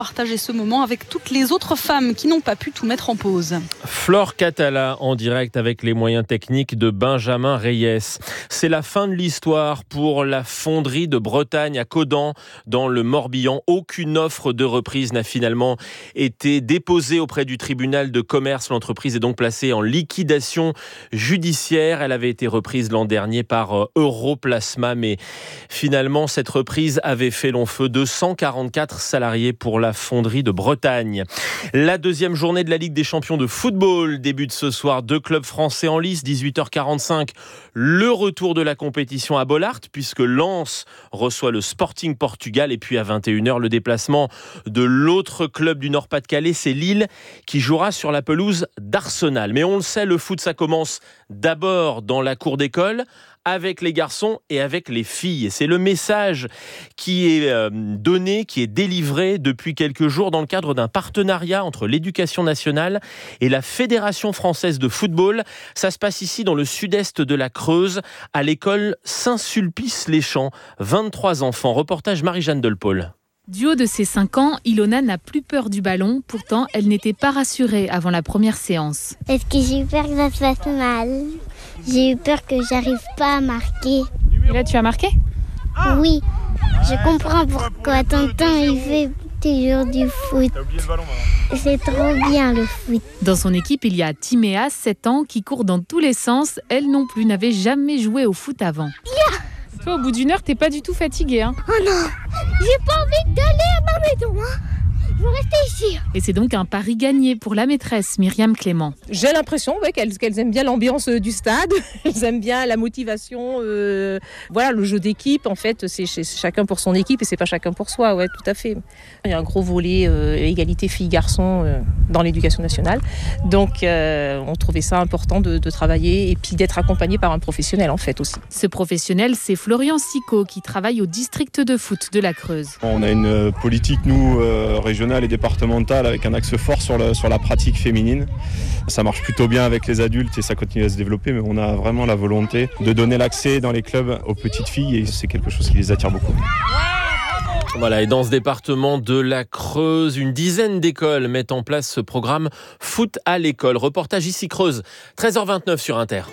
Partager ce moment avec toutes les autres femmes qui n'ont pas pu tout mettre en pause. Flore Catala en direct avec les moyens techniques de Benjamin Reyes. C'est la fin de l'histoire pour la fonderie de Bretagne à Caudan dans le Morbihan. Aucune offre de reprise n'a finalement été déposée auprès du tribunal de commerce. L'entreprise est donc placée en liquidation judiciaire. Elle avait été reprise l'an dernier par Europlasma, mais finalement cette reprise avait fait long feu. 244 salariés pour la fonderie de Bretagne. La deuxième journée de la Ligue des champions de football débute ce soir. 2 clubs français en lice, 18h45. Le retour de la compétition à Bollaert, puisque Lens reçoit le Sporting Portugal. Et puis à 21h, le déplacement de l'autre club du Nord-Pas-de-Calais, c'est Lille, qui jouera sur la pelouse d'Arsenal. Mais on le sait, le foot, ça commence d'abord dans la cour d'école, avec les garçons et avec les filles. Et c'est le message qui est donné, qui est délivré depuis quelques jours dans le cadre d'un partenariat entre l'Éducation nationale et la Fédération française de football. Ça se passe ici dans le sud-est de la Creuse, à l'école Saint-Sulpice-les-Champs. 23 enfants. Reportage Marie-Jeanne Delpaul. Du haut de ses 5 ans, Ilona n'a plus peur du ballon. Pourtant, elle n'était pas rassurée avant la première séance. Parce que j'ai eu peur que ça se fasse mal. J'ai eu peur que j'arrive pas à marquer. Et là, tu as marqué ? Oui, je comprends pourquoi tonton il fait toujours du foot. C'est trop bien le foot. Dans son équipe, il y a Timéa, 7 ans, qui court dans tous les sens. Elle non plus n'avait jamais joué au foot avant. Toi, au bout d'une heure, t'es pas du tout fatiguée, hein ? Oh non, j'ai pas envie d'aller à ma maison, hein. Je veux rester ici. Et c'est donc un pari gagné pour la maîtresse Myriam Clément. J'ai l'impression qu'elles aiment bien l'ambiance du stade, elles aiment bien la motivation, voilà, le jeu d'équipe. En fait, c'est chacun pour son équipe et c'est pas chacun pour soi, ouais, tout à fait. Il y a un gros volet égalité filles-garçons dans l'éducation nationale. Donc, on trouvait ça important de travailler et puis d'être accompagné par un professionnel en fait aussi. Ce professionnel, c'est Florian Sicot qui travaille au district de foot de la Creuse. On a une politique, nous, régionale et départementale avec un axe fort sur la pratique féminine. Ça marche plutôt bien avec les adultes et ça continue à se développer, mais on a vraiment la volonté de donner l'accès dans les clubs aux petites filles et c'est quelque chose qui les attire beaucoup. Voilà, et dans ce département de la Creuse, une dizaine d'écoles mettent en place ce programme Foot à l'école. Reportage ici Creuse, 13h29 sur Inter.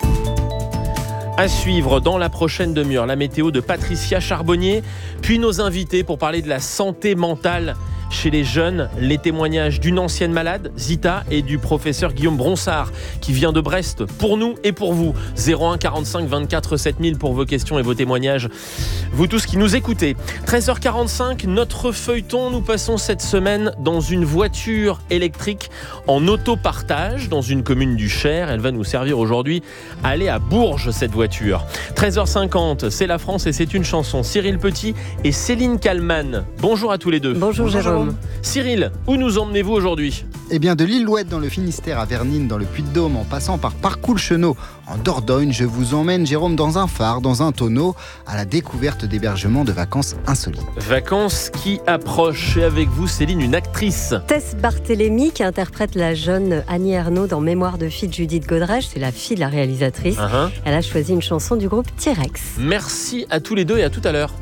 À suivre dans la prochaine demi-heure, la météo de Patricia Charbonnier, puis nos invités pour parler de la santé mentale chez les jeunes, les témoignages d'une ancienne malade, Zita, et du professeur Guillaume Bronsard, qui vient de Brest, pour nous et pour vous. 01 45 24 7000 pour vos questions et vos témoignages. Vous tous qui nous écoutez. 13h45, notre feuilleton, nous passons cette semaine dans une voiture électrique en autopartage, dans une commune du Cher. Elle va nous servir aujourd'hui à aller à Bourges, cette voiture. 13h50, c'est la France et c'est une chanson. Cyril Petit et Céline Kallmann. Bonjour à tous les deux. Bonjour Jérôme. Cyril, où nous emmenez-vous aujourd'hui ? Eh bien, de l'Île-Ouette dans le Finistère à Vernines dans le Puy-de-Dôme, en passant par Parcoul-Chenot en Dordogne, je vous emmène, Jérôme, dans un phare, dans un tonneau, à la découverte d'hébergements de vacances insolites. Vacances qui approchent. Et avec vous, Céline, une actrice. Tess Barthélémy, qui interprète la jeune Annie Ernaux dans Mémoire de fille de Judith Godrèche. C'est la fille de la réalisatrice. Elle a choisi une chanson du groupe T-Rex. Merci à tous les deux et à tout à l'heure.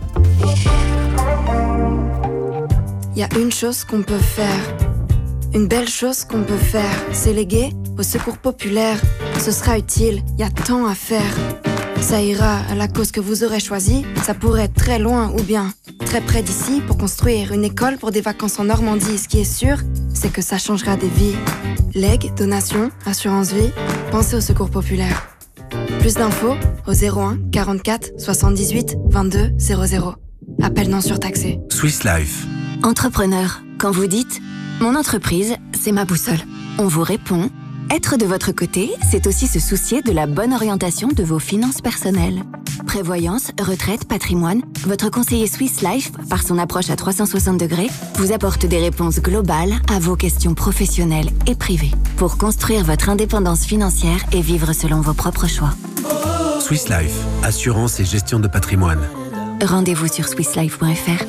Il y a une chose qu'on peut faire, une belle chose qu'on peut faire, c'est léguer au secours populaire. Ce sera utile, il y a tant à faire. Ça ira à la cause que vous aurez choisie, ça pourrait être très loin ou bien très près d'ici pour construire une école pour des vacances en Normandie. Ce qui est sûr, c'est que ça changera des vies. Legs, donations, assurance vie, pensez au secours populaire. Plus d'infos au 01 44 78 22 00. Appel non surtaxé. Swiss Life. Entrepreneur, quand vous dites « Mon entreprise, c'est ma boussole », on vous répond « Être de votre côté, c'est aussi se soucier de la bonne orientation de vos finances personnelles. » Prévoyance, retraite, patrimoine, votre conseiller Swiss Life, par son approche à 360 degrés, vous apporte des réponses globales à vos questions professionnelles et privées pour construire votre indépendance financière et vivre selon vos propres choix. Swiss Life, assurance et gestion de patrimoine. Rendez-vous sur swisslife.fr.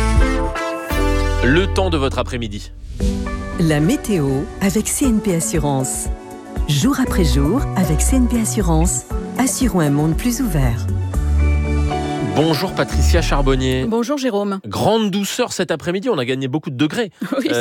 Le temps de votre après-midi. La météo avec CNP Assurance. Jour après jour, avec CNP Assurance, assurons un monde plus ouvert. Bonjour Patricia Charbonnier. Bonjour Jérôme. Grande douceur cet après-midi, on a gagné beaucoup de degrés. Oui,